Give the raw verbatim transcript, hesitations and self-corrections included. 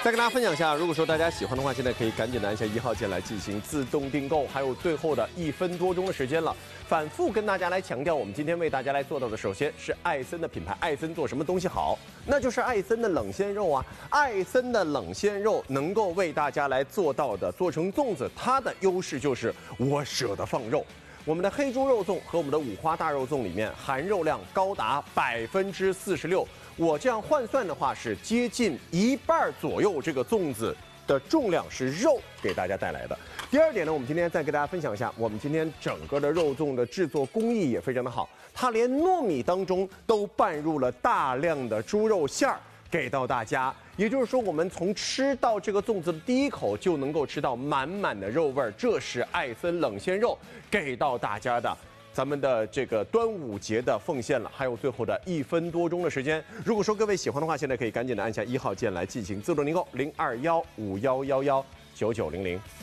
再跟大家分享一下，如果说大家喜欢的话，现在可以赶紧的按下一号键来进行自动订购，还有最后的一分多钟的时间了。反复跟大家来强调，我们今天为大家来做到的，首先是艾森的品牌，艾森做什么东西好？那就是艾森的冷鲜肉啊，艾森的冷鲜肉能够为大家来做到的，做成粽子，它的优势就是我舍得放肉。我们的黑猪肉粽和我们的五花大肉粽里面含肉量高达百分之四十六，我这样换算的话是接近一半左右，这个粽子的重量是肉给大家带来的。第二点呢，我们今天再给大家分享一下，我们今天整个的肉粽的制作工艺也非常的好，它连糯米当中都拌入了大量的猪肉馅儿给到大家。也就是说，我们从吃到这个粽子的第一口就能够吃到满满的肉味儿，这是艾森冷鲜肉给到大家的。咱们的这个端午节的奉献了，还有最后的一分多钟的时间。如果说各位喜欢的话，现在可以赶紧的按下一号键来进行自动订购，零二幺五幺幺幺九九零零。